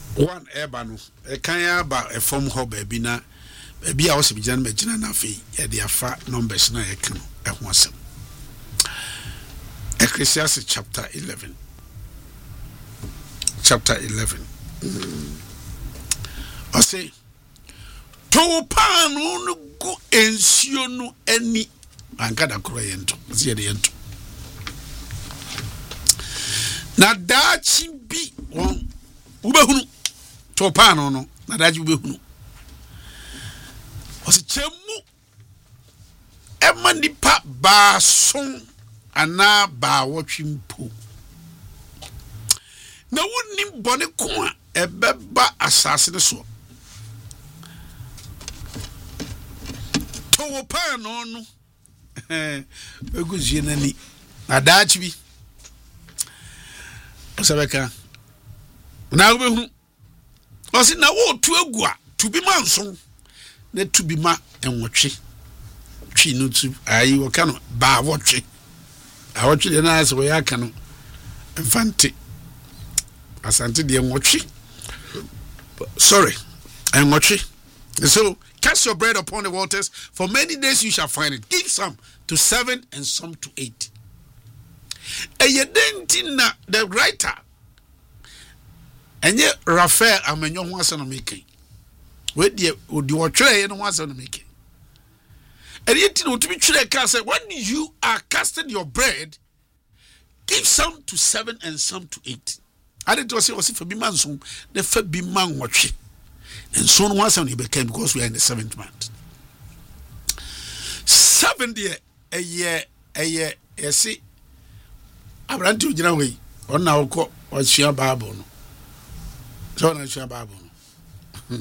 one ebano e kan ya ba e form ho baby na baby a wo se bigina na magina na fe ye de afa numbers na ye kan e ho asem. Ecclesiastes chapter 11 I say to pan no go ensio no ani ankada kro yento ze de yento na dachi bi won ubehunu to pan no na dachi ubehunu o se chemu e manipa ba son ana ba wotwimpo na wonni bone ko a ebeba asase ne so to pan no beguzie nani na dachi bi osabeka na obehu osi na wo tu egu a tu bi manso na tu bi ma enwotwe twi no tu ayi wo ka no ba wotwe a wotwe de na ase wo ya ka no infante asante de enwotwe sorry enwotwe. So cast your bread upon the waters, for many days you shall find it. Give some to 7 and some to 8. Eyedentina the writer enye Raphael amenyo ho asana making we die odi wo twere no ho asana making eyedentina otumi twere ka say when you are casting your bread, give some to 7 and some to 8. I didn't say was for bi manso the fa bi man wotwe and so no asana became because we are in the 7th month. 7 there eye see Abrante ujina we onna woko wasua Bible no so na sua Bible no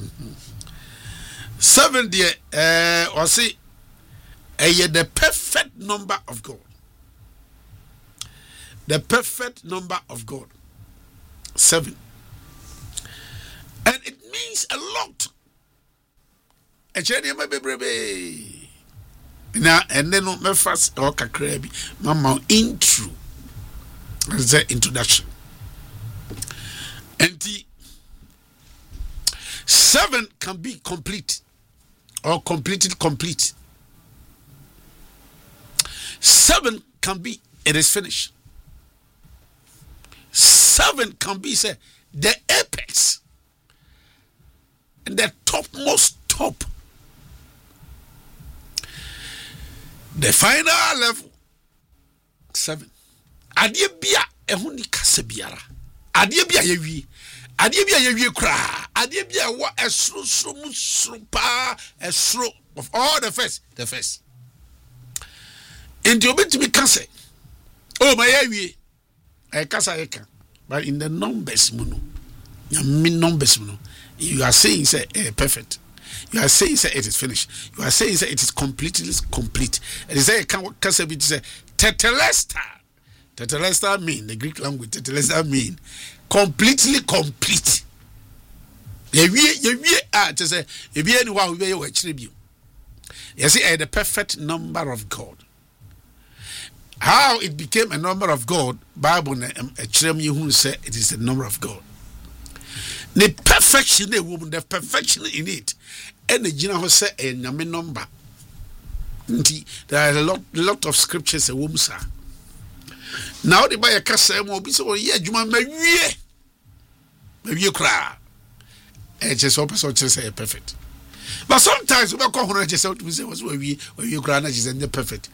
7 there or see the perfect number of God, the perfect number of God 7, and it means a lot. E cheni ma bebrebe na ene no me fast o kakra bi mama intro. That's the introduction. And the 7 can be complete or completed complete. 7 can be it is finished. 7 can be say the apex and the topmost top, the final level. 7 adie bia ehu ni kase biara adie bia yewie kra adie bia wa esro pa esro of all the first into obetumi kase oh my yewie e kasa yeka but in the numbers muno nyame numbers muno you are saying say perfect, you are saying say it is finished, you are saying say it is completely complete. It is say can kase bi say tetelestai. Tetelestai mean the Greek language. Tetelestai mean completely complete. You say anyone we you attribute. You see the perfect number of God. How it became a number of God? Bible attribute you who say it is the number of God. The perfection, the perfection in it, and the general say a number. There are a lot of scriptures a woman say. Now the buy a kasa mo bi so ye adwuma mawie kra e je so person say perfect, but sometimes we call hono je say to say was we kra na je say perfect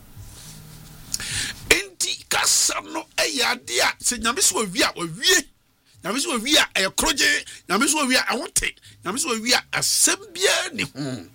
enti kasa no e ya de a se nyame so awie nyame so awie e kroje nyame so awie awote nyame so awie asem bia ni ho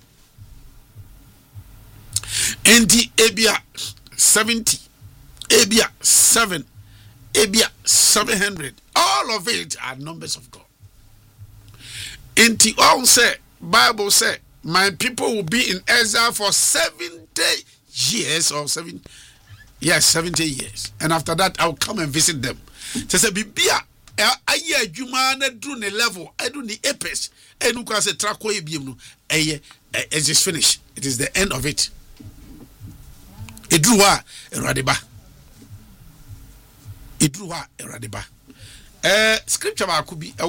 enti ebia 70 Ebia 7, Ebia 700. All of it are numbers of God. And the all say, Bible say, my people will be in exile for 70 years or 70 years. And after that, I'll come and visit them. So say, Bibia, aye, Juma na do ne level, I do the apex. And you can say, Trako ebiemu, it is finished. It is the end of it. Edruwa eradiba. Idruwa eradiba. Scripture ba kubi